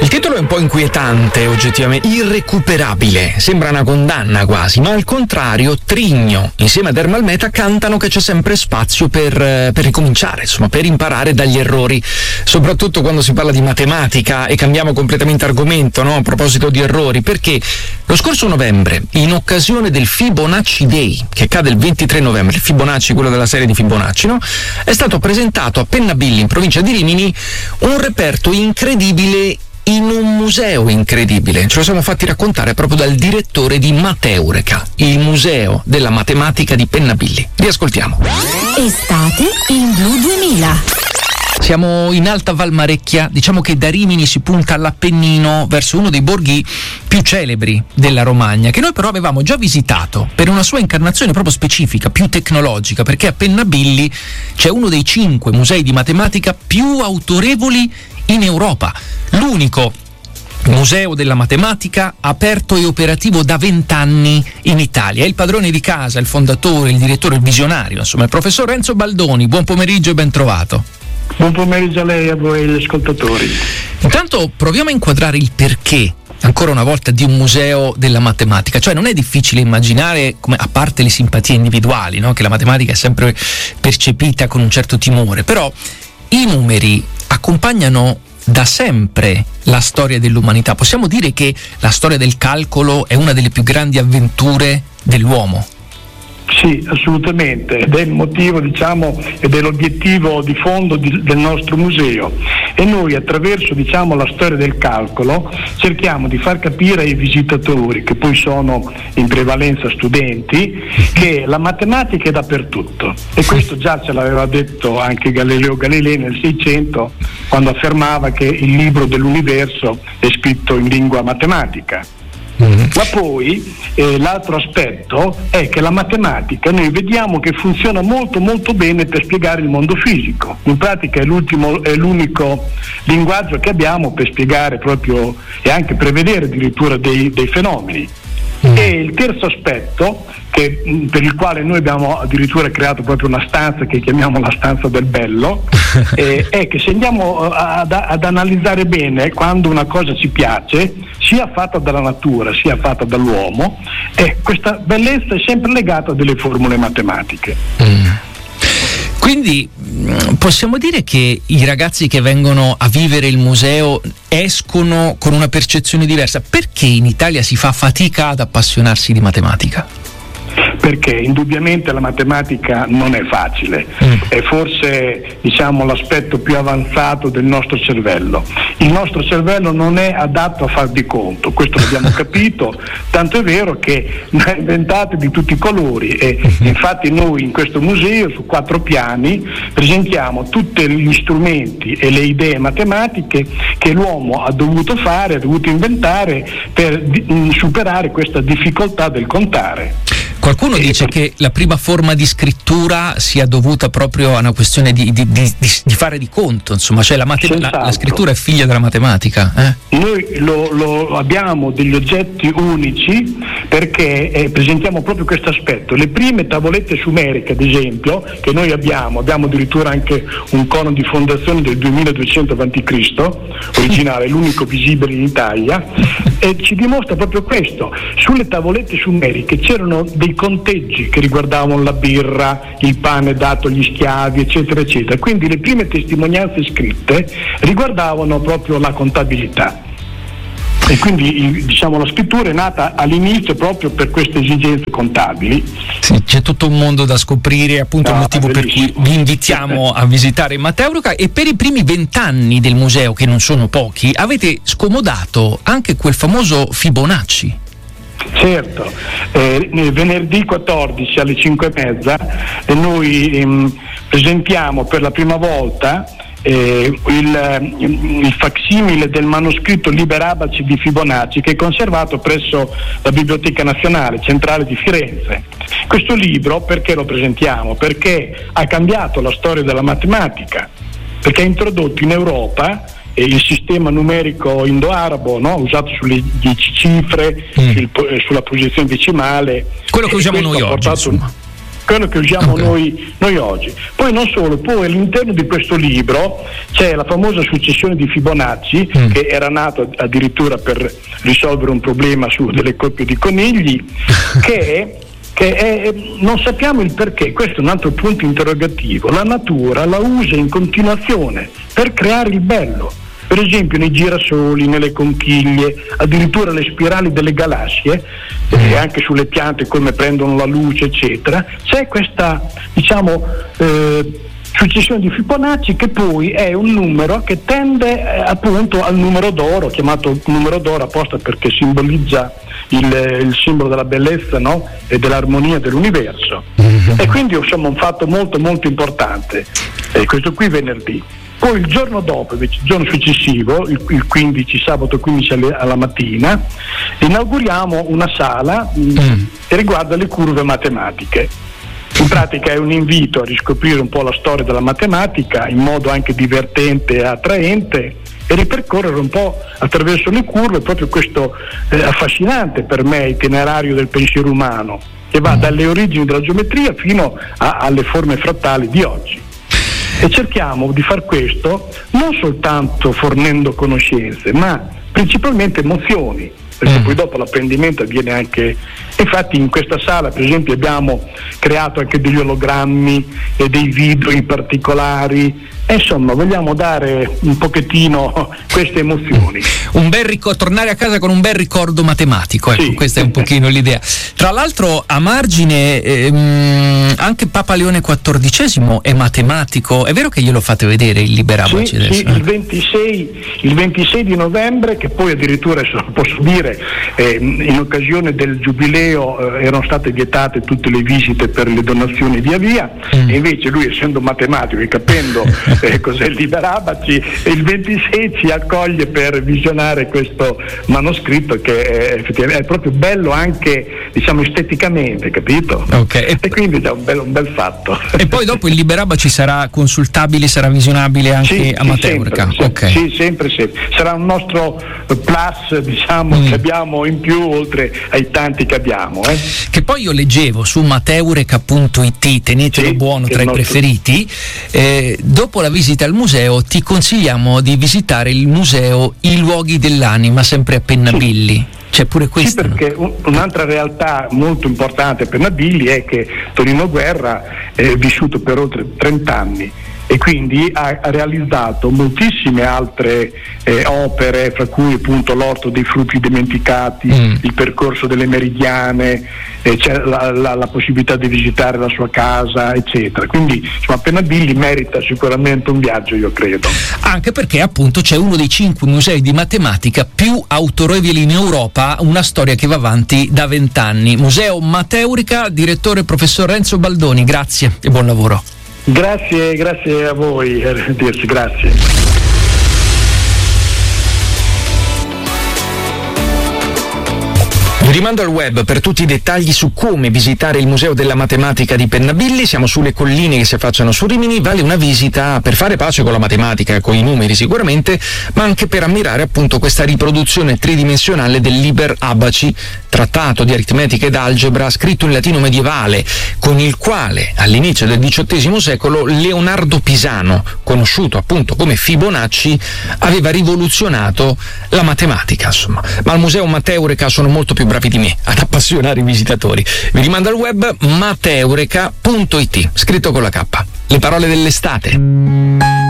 Il titolo è un po' inquietante, oggettivamente, irrecuperabile, sembra una condanna quasi, ma al contrario Trigno insieme ad Ermal Meta cantano che c'è sempre spazio per ricominciare, insomma, per imparare dagli errori, soprattutto quando si parla di matematica. E cambiamo completamente argomento, no? A proposito di errori, perché lo scorso novembre, in occasione del Fibonacci Day, che cade il 23 novembre, il Fibonacci, quello della serie di Fibonacci, no? È stato presentato a Pennabilli, in provincia di Rimini, un reperto incredibile in un museo incredibile. Ce lo siamo fatti raccontare proprio dal direttore di Mateureka, il museo della matematica di Pennabilli. Riascoltiamo. Estate in Blu 2000. Siamo in Alta Valmarecchia, diciamo che da Rimini si punta all'Appennino verso uno dei borghi più celebri della Romagna, che noi però avevamo già visitato per una sua incarnazione proprio specifica, più tecnologica, perché a Pennabilli c'è uno dei 5 musei di matematica più autorevoli in Europa, l'unico museo della matematica aperto e operativo da 20 anni in Italia. È il padrone di casa, il fondatore, il direttore, il visionario, insomma, il professor Renzo Baldoni. Buon pomeriggio e ben trovato. Buon pomeriggio a lei e a voi gli ascoltatori. Intanto proviamo a inquadrare il perché, ancora una volta, di un museo della matematica. Cioè non è difficile immaginare, come, a parte le simpatie individuali, no? Che la matematica è sempre percepita con un certo timore, però i numeri accompagnano da sempre la storia dell'umanità. Possiamo dire che la storia del calcolo è una delle più grandi avventure dell'uomo. Sì, assolutamente, ed è il motivo, diciamo, ed è l'obiettivo di fondo del nostro museo. E noi, attraverso, diciamo, la storia del calcolo, cerchiamo di far capire ai visitatori, che poi sono in prevalenza studenti, che la matematica è dappertutto. E questo già ce l'aveva detto anche Galileo Galilei nel 600, quando affermava che il libro dell'universo è scritto in lingua matematica. Ma poi l'altro aspetto è che la matematica noi vediamo che funziona molto molto bene per spiegare il mondo fisico. In pratica è l'unico linguaggio che abbiamo per spiegare proprio e anche prevedere addirittura dei fenomeni. E il terzo aspetto, per il quale noi abbiamo addirittura creato proprio una stanza che chiamiamo la stanza del bello, è che se andiamo ad analizzare bene, quando una cosa ci piace, sia fatta dalla natura sia fatta dall'uomo, questa bellezza è sempre legata a delle formule matematiche. Quindi possiamo dire che i ragazzi che vengono a vivere il museo escono con una percezione diversa. Perché in Italia si fa fatica ad appassionarsi di matematica? Perché indubbiamente la matematica non è facile, è forse, diciamo, l'aspetto più avanzato del nostro cervello. Il nostro cervello non è adatto a far di conto, questo l'abbiamo capito, tanto è vero che ne ha inventate di tutti i colori e infatti noi in questo museo su 4 piani presentiamo tutti gli strumenti e le idee matematiche che l'uomo ha dovuto fare, ha dovuto inventare per superare questa difficoltà del contare. Qualcuno dice che la prima forma di scrittura sia dovuta proprio a una questione di fare di conto, insomma, cioè la scrittura è figlia della matematica. Noi lo abbiamo degli oggetti unici perché presentiamo proprio questo aspetto. Le prime tavolette sumeriche, ad esempio, che noi abbiamo addirittura anche un cono di fondazione del 2200 a.C., originale, l'unico visibile in Italia, e ci dimostra proprio questo. Sulle tavolette sumeriche c'erano dei conteggi che riguardavano la birra, il pane dato agli schiavi, eccetera eccetera. Quindi le prime testimonianze scritte riguardavano proprio la contabilità. E quindi diciamo la scrittura è nata all'inizio proprio per queste esigenze contabili. Sì, c'è tutto un mondo da scoprire, appunto il motivo per cui vi invitiamo a visitare Mateureka. E per i primi 20 anni del museo, che non sono pochi, avete scomodato anche quel famoso Fibonacci. Certo, venerdì 14 alle 5:30 noi presentiamo per la prima volta il facsimile del manoscritto Liber Abaci di Fibonacci, che è conservato presso la Biblioteca Nazionale Centrale di Firenze. Questo libro perché lo presentiamo? Perché ha cambiato la storia della matematica, perché ha introdotto in Europa il sistema numerico indo-arabo, no? Usato sulle 10 cifre, sulla posizione decimale. Quello che usiamo noi oggi. quello che usiamo noi oggi. Poi non solo, poi all'interno di questo libro c'è la famosa successione di Fibonacci, che era nato addirittura per risolvere un problema su delle coppie di conigli, non sappiamo il perché. Questo è un altro punto interrogativo. La natura la usa in continuazione per creare il bello. Per esempio nei girasoli, nelle conchiglie, addirittura le spirali delle galassie, anche sulle piante come prendono la luce, eccetera. C'è questa, successione di Fibonacci, che poi è un numero che tende appunto al numero d'oro, chiamato numero d'oro apposta perché simbolizza il simbolo della bellezza, no? E dell'armonia dell'universo. E quindi insomma un fatto molto molto importante. Questo qui venerdì. Poi il giorno dopo, invece, il giorno successivo, il 15, sabato 15 alla mattina, inauguriamo una sala che riguarda le curve matematiche. In pratica è un invito a riscoprire un po' la storia della matematica in modo anche divertente e attraente, e ripercorrere un po' attraverso le curve proprio questo affascinante per me itinerario del pensiero umano, che va dalle origini della geometria fino alle forme frattali di oggi. E cerchiamo di far questo non soltanto fornendo conoscenze, ma principalmente emozioni, perché poi dopo l'apprendimento avviene anche. Infatti in questa sala per esempio abbiamo creato anche degli ologrammi e dei video in particolari, e insomma vogliamo dare un pochettino queste emozioni. Tornare a casa con un bel ricordo matematico, ecco, sì. Questa è un pochino l'idea. Tra l'altro a margine anche Papa Leone XIV è matematico, è vero che glielo fate vedere il Liberabaci adesso? Sì, il 26 di novembre, che poi addirittura posso dire in occasione del giubileo erano state vietate tutte le visite per le donazioni e via via, e invece lui, essendo matematico e capendo cos'è il Liberabaci, il 26 ci accoglie per visionare questo manoscritto che effettivamente è proprio bello anche esteticamente, capito? Okay. E quindi è un bel fatto. E poi dopo il Liberabaci sarà consultabile, sarà visionabile anche a Mateurica? Sì, sempre. Sarà un nostro plus, che abbiamo in più oltre ai tanti che abbiamo. Che poi io leggevo su mateurica.it, tenetelo buono tra i preferiti, dopo la visita al museo ti consigliamo di visitare il museo I Luoghi dell'Anima, sempre a Pennabilli. C'è pure questo. Sì, perché un'altra realtà molto importante per Pennabilli è che Tonino Guerra è vissuto per oltre 30 anni e quindi ha realizzato moltissime altre opere, fra cui appunto l'Orto dei frutti dimenticati, il percorso delle meridiane, c'è la possibilità di visitare la sua casa, eccetera. Quindi Pennabilli merita sicuramente un viaggio, io credo. Anche perché appunto c'è uno dei 5 musei di matematica più autorevoli in Europa, una storia che va avanti da 20 anni. Museo Mateurica, direttore professor Renzo Baldoni, grazie e buon lavoro. Grazie a voi, arrivederci, grazie. Vi rimando al web per tutti i dettagli su come visitare il Museo della Matematica di Pennabilli. Siamo sulle colline che si affacciano su Rimini. Vale una visita per fare pace con la matematica, con i numeri sicuramente, ma anche per ammirare appunto questa riproduzione tridimensionale del Liber Abaci, trattato di aritmetica ed algebra scritto in latino medievale, con il quale all'inizio del XVIII secolo Leonardo Pisano, conosciuto appunto come Fibonacci, aveva rivoluzionato la matematica, insomma. Ma al Museo Mateurica sono molto più bravi di me ad appassionare i visitatori. Vi rimando al web mateurica.it, scritto con la K. Le parole dell'estate.